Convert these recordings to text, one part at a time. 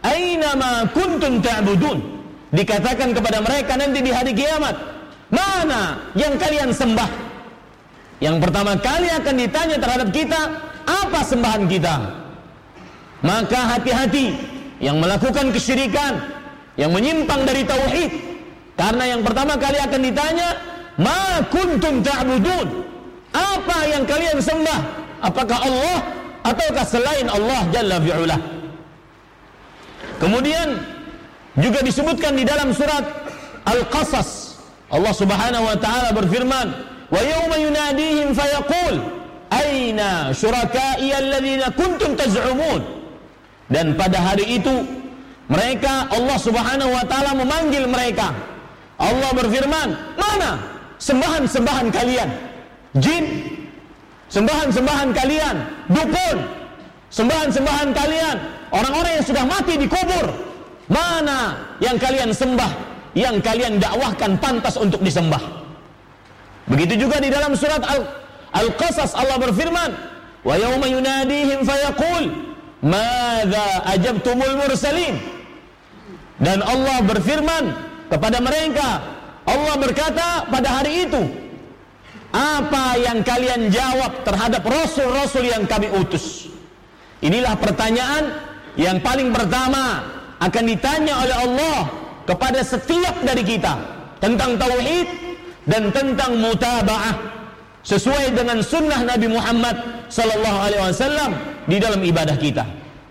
aina ma kuntum ta'budun. Dikatakan kepada mereka nanti di hari kiamat, mana yang kalian sembah? Yang pertama kali akan ditanya terhadap kita, apa sembahan kita? Maka hati-hati yang melakukan kesyirikan, yang menyimpang dari tauhid, karena yang pertama kali akan ditanya, ma kuntum ta'budun, apa yang kalian sembah? Apakah Allah ataukah selain Allah Jalla fi'ula? Kemudian juga disebutkan di dalam surat Al-Qasas, Allah Subhanahu wa taala berfirman, wa yawma yunadihim fayaqul aina syuraka'i alladhina kuntum taz'umun. Dan pada hari itu mereka, Allah Subhanahu wa taala memanggil mereka. Allah berfirman, mana sembahan-sembahan kalian? Jin, sembahan-sembahan kalian, dukun, sembahan-sembahan kalian, orang-orang yang sudah mati di kubur. Mana yang kalian sembah, yang kalian dakwahkan pantas untuk disembah? Begitu juga di dalam surat Al-Qasas Allah berfirman, wa yawma yunadihim fayaqul madza ajabtumul mursalin. Dan Allah berfirman kepada mereka, Allah berkata pada hari itu, apa yang kalian jawab terhadap rasul-rasul yang kami utus? Inilah pertanyaan yang paling pertama akan ditanya oleh Allah kepada setiap dari kita tentang tauhid dan tentang mutaba'ah sesuai dengan sunnah Nabi Muhammad sallallahu alaihi wasallam di dalam ibadah kita.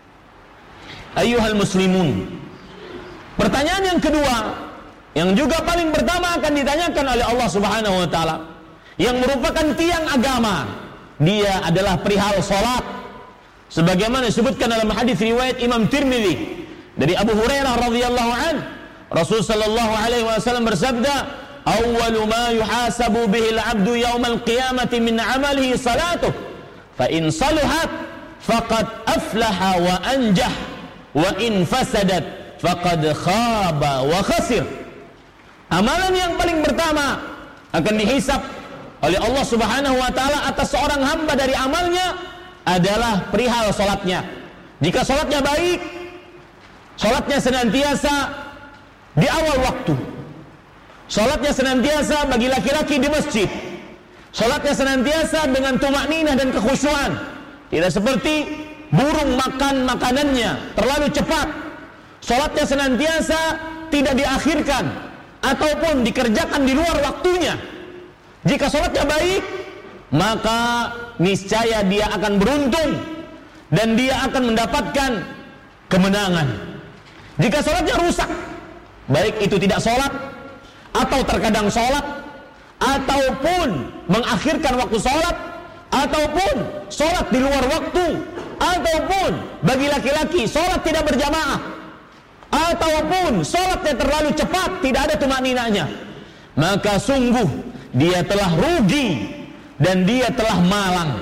Ayyuhal muslimun, pertanyaan yang kedua yang juga paling pertama akan ditanyakan oleh Allah Subhanahu wa taala, yang merupakan tiang agama, dia adalah perihal salat. Sebagaimana disebutkan dalam hadis riwayat Imam Tirmidzi dari Abu Hurairah radhiyallahu an, Rasul sallallahu alaihi wasallam bersabda, awwalu ma yuhasabu bihi al-'abdu yawmal qiyamati min 'amalihi salatuh, fa in saluhat faqad aflaha wa anjah, wa in fasadat faqad khaba wa khasir. Amalan yang paling pertama akan dihisab oleh Allah Subhanahu wa taala atas seorang hamba dari amalnya adalah perihal salatnya. Jika salatnya baik, salatnya senantiasa di awal waktu, salatnya senantiasa bagi laki-laki di masjid, salatnya senantiasa dengan tumakninah dan kekhusyuan, tidak seperti burung makan makanannya terlalu cepat. Salatnya senantiasa tidak diakhirkan ataupun dikerjakan di luar waktunya. Jika salatnya baik, maka niscaya dia akan beruntung dan dia akan mendapatkan kemenangan. Jika salatnya rusak, baik itu tidak salat atau terkadang salat, ataupun mengakhirkan waktu salat, ataupun salat di luar waktu, ataupun bagi laki-laki salat tidak berjamaah, ataupun salatnya terlalu cepat, tidak ada tumakninahnya, maka sungguh dia telah rugi dan dia telah malang.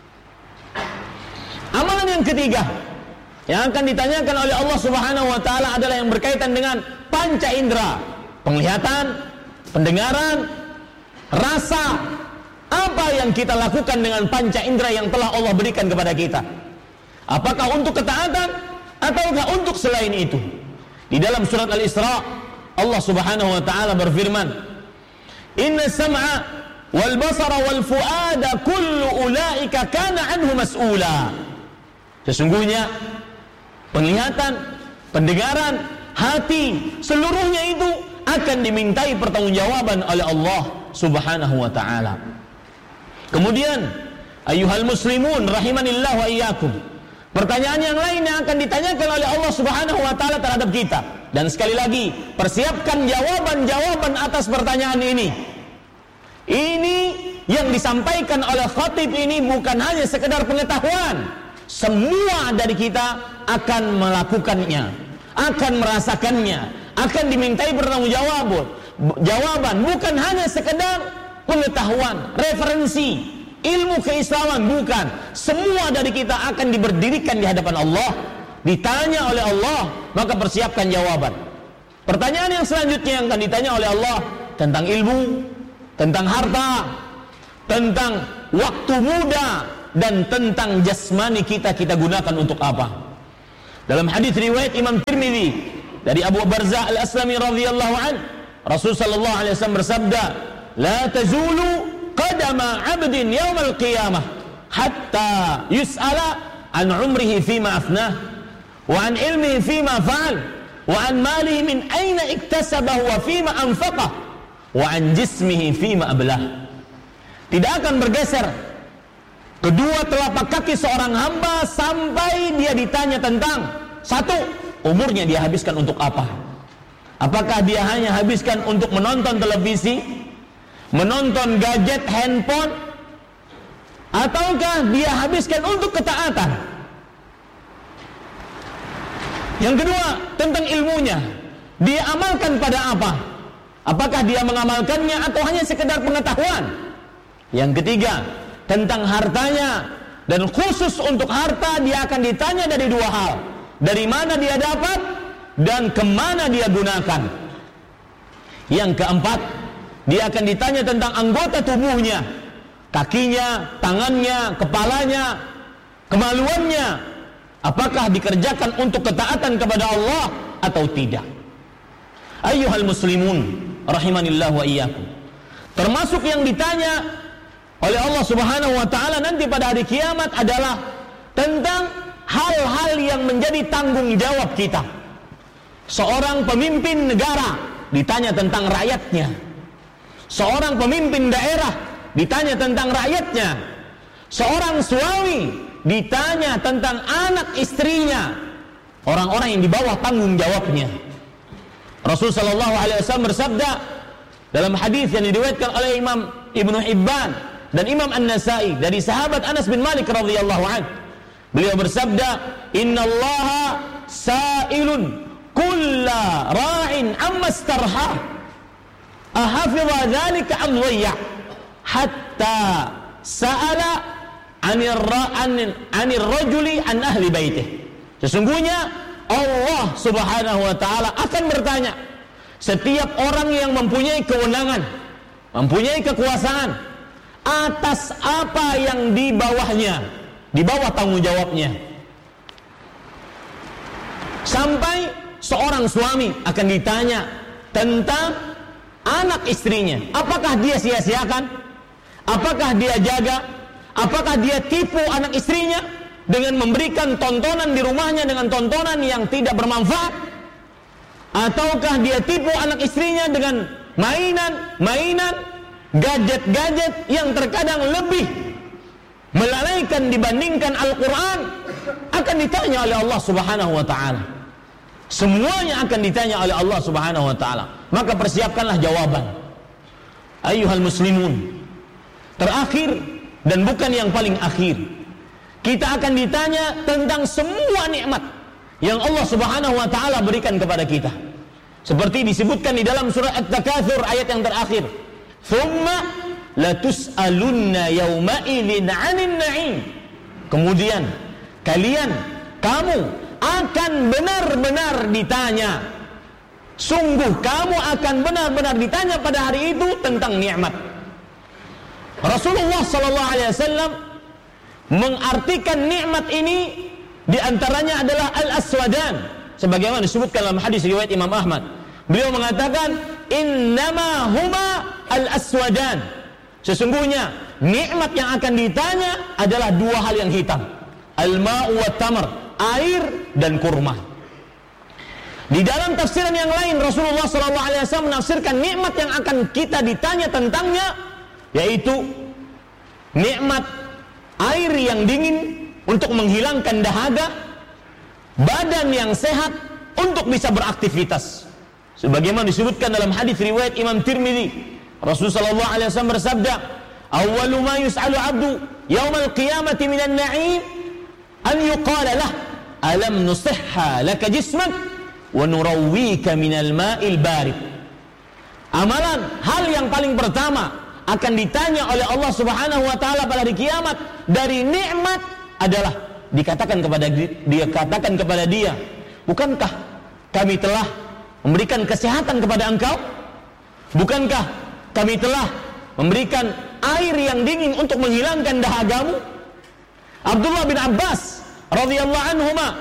Amalan yang ketiga yang akan ditanyakan oleh Allah Subhanahu wa taala adalah yang berkaitan dengan panca indera, penglihatan, pendengaran, rasa. Apa yang kita lakukan dengan panca indera yang telah Allah berikan kepada kita? Apakah untuk ketaatan ataukah untuk selain itu? Di dalam surat Al-Isra, Allah Subhanahu wa taala berfirman, "Inna sam'a wal basara wal fuada kullu ulaika kana anhu mas'ula." Sesungguhnya penglihatan, pendengaran, hati, seluruhnya itu akan dimintai pertanggungjawaban oleh Allah Subhanahu wa taala. Kemudian, ayyuhal muslimun rahimanillah wa iyyakum, pertanyaan yang lain yang akan ditanyakan oleh Allah Subhanahu wa taala terhadap kita. Dan sekali lagi, persiapkan jawaban-jawaban atas pertanyaan ini. Ini yang disampaikan oleh khatib ini bukan hanya sekedar pengetahuan. Semua dari kita akan melakukannya, akan merasakannya, akan dimintai pertanggungjawaban, bukan hanya sekedar pengetahuan, referensi, ilmu keislaman, bukan. Semua dari kita akan diberdirikan di hadapan Allah, ditanya oleh Allah, maka persiapkan jawaban. Pertanyaan yang selanjutnya yang akan ditanya oleh Allah tentang ilmu, tentang harta, tentang waktu muda, dan tentang jasmani kita gunakan untuk apa. Dalam hadis riwayat Imam Tirmidzi dari Abu Barzah Al-Aslami radhiyallahu an, Rasul sallallahu alaihi wasallam bersabda, "La tazulu qadama 'abdin yaumal qiyamah hatta yus'ala an umrihi fima afnah wa an ilmihi fima fa'al wa an malihi min aina iktasabahu wa fima anfaqah wa an jismihi fima ablah." Tidak akan bergeser kedua telapak kaki seorang hamba sampai dia ditanya tentang satu, umurnya dia habiskan untuk apa? Apakah dia hanya habiskan untuk menonton televisi, menonton gadget handphone, ataukah dia habiskan untuk ketaatan? Yang kedua, tentang ilmunya, dia amalkan pada apa? Apakah dia mengamalkannya atau hanya sekedar pengetahuan? Yang ketiga, tentang hartanya, dan khusus untuk harta dia akan ditanya dari dua hal: dari mana dia dapat dan kemana dia gunakan. Yang keempat, dia akan ditanya tentang anggota tubuhnya, kakinya, tangannya, kepalanya, kemaluannya, apakah dikerjakan untuk ketaatan kepada Allah atau tidak. Ayyuhal muslimun rahimanillah wa iyyakum, termasuk yang ditanya oleh Allah Subhanahu wa taala nanti pada hari kiamat adalah tentang hal-hal yang menjadi tanggung jawab kita. Seorang pemimpin negara ditanya tentang rakyatnya. Seorang pemimpin daerah ditanya tentang rakyatnya. Seorang suami ditanya tentang anak istrinya, orang-orang yang di bawah tanggung jawabnya. Rasul sallallahu alaihi wasallam bersabda dalam hadis yang diriwayatkan oleh Imam Ibnu Hibban dan Imam An-Nasa'i dari sahabat Anas bin Malik radhiyallahu anhu, beliau bersabda, "Innallaha sa'ilun kulla ra'in amma starha ahafidha dzalika am dhayya hatta sa'ala 'anir rajuli an ahli baitih." Sesungguhnya Allah Subhanahu wa taala akan bertanya setiap orang yang mempunyai kewenangan, mempunyai kekuasaan atas apa yang di bawahnya, di bawah tanggung jawabnya. Sampai seorang suami akan ditanya tentang anak istrinya, apakah dia sia-siakan, apakah dia jaga, apakah dia tipu anak istrinya dengan memberikan tontonan di rumahnya dengan tontonan yang tidak bermanfaat, ataukah dia tipu anak istrinya dengan mainan gadget-gadget yang terkadang lebih melalaikan dibandingkan Al-Quran. Akan ditanya oleh Allah Subhanahu wa ta'ala. Semuanya akan ditanya oleh Allah Subhanahu wa ta'ala. Maka persiapkanlah jawaban. Ayyuhal muslimun, terakhir dan bukan yang paling akhir, kita akan ditanya tentang semua nikmat yang Allah Subhanahu wa ta'ala berikan kepada kita. Seperti disebutkan di dalam surah At-Takatsur ayat yang terakhir, "Tsumma latus'alunna yawma idzin 'anil na'im." Kemudian kamu akan benar-benar ditanya. Sungguh kamu akan benar-benar ditanya pada hari itu tentang nikmat. Rasulullah sallallahu alaihi wasallam mengartikan nikmat ini diantaranya adalah al-aswadan, sebagaimana disebutkan dalam hadis riwayat Imam Ahmad. Beliau mengatakan, "Innama huma al-aswadan." Sesungguhnya nikmat yang akan ditanya adalah dua hal yang hitam, al-ma'u wa tamar, air dan kurma. Di dalam tafsiran yang lain, Rasulullah SAW menafsirkan nikmat yang akan kita ditanya tentangnya, yaitu nikmat air yang dingin untuk menghilangkan dahaga, badan yang sehat untuk bisa beraktivitas. Sebagaimana disebutkan dalam hadis riwayat Imam Tirmidzi, Rasulullah SAW bersabda, "Awwalu ma yus'alu 'abdu yaumal qiyamati minan na'im an yuqala lah, alam nusihha laka jismak wa nurawwika minal ma'il barid." Amalan hal yang paling pertama akan ditanya oleh Allah Subhanahu wa taala pada hari kiamat dari nikmat adalah dikatakan kepada dia, "Bukankah kami telah memberikan kesehatan kepada engkau? Bukankah kami telah memberikan air yang dingin untuk menghilangkan dahagamu?" Abdullah bin Abbas radhiyallahu anhuma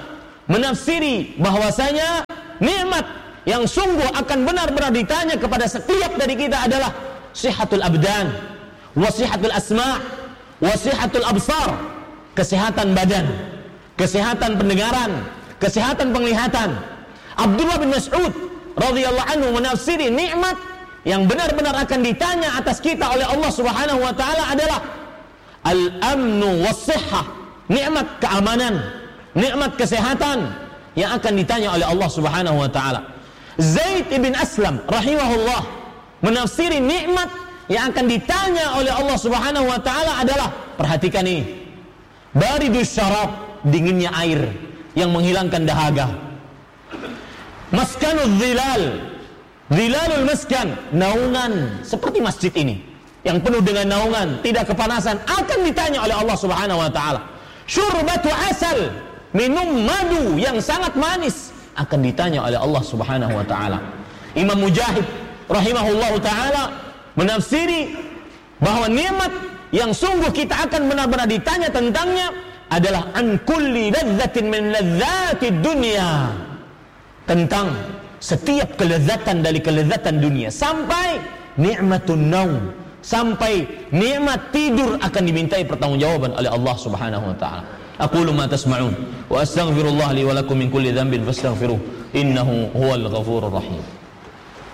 menafsiri bahwasanya nikmat yang sungguh akan benar-benar ditanya kepada setiap dari kita adalah sihatul abdan, wasihatul asma', wasihatul absar, kesehatan badan, kesehatan pendengaran, kesehatan penglihatan. Abdullah bin Mas'ud radhiyallahu anhu menafsiri nikmat yang benar-benar akan ditanya atas kita oleh Allah Subhanahu wa taala adalah al-amnu was-sihhah, nikmat keamanan, nikmat kesehatan yang akan ditanya oleh Allah Subhanahu wa taala. Zaid ibn Aslam rahimahullah menafsiri nikmat yang akan ditanya oleh Allah Subhanahu wa taala adalah, perhatikan ini, baridus syarab, dinginnya air yang menghilangkan dahaga. Maskanul zilal, zilalul maskan, naungan seperti masjid ini yang penuh dengan naungan, tidak kepanasan, akan ditanya oleh Allah Subhanahu wa taala. Syurbatu asal, minum madu yang sangat manis, akan ditanya oleh Allah Subhanahu wa taala. Imam Mujahid rahimahullahu taala menafsiri bahwa nikmat yang sungguh kita akan benar-benar ditanya tentangnya adalah an kulli ladzatin min ladzatid dunya, tentang setiap kelezatan dari kelezatan dunia, sampai nikmatun naum, sampai nikmat tidur akan dimintai pertanggungjawaban oleh Allah Subhanahu wa taala. Aqulu ma tasma'un wa astaghfirullah li wa lakum min kulli dhanbin fastaghfiruh innahu huwal ghafurur rahim.